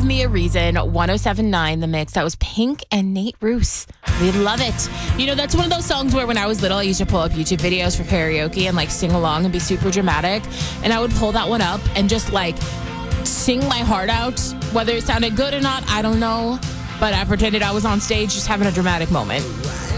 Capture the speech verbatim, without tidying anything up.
Give Me a Reason, one oh seven point nine The Mix. That was Pink and Nate Roos. We love it. You know, that's one of those songs where when I was little, I used to pull up YouTube videos for karaoke and like sing along and be super dramatic. And I would pull that one up and just like sing my heart out. Whether it sounded good or not, I don't know. But I pretended I was on stage just having a dramatic moment.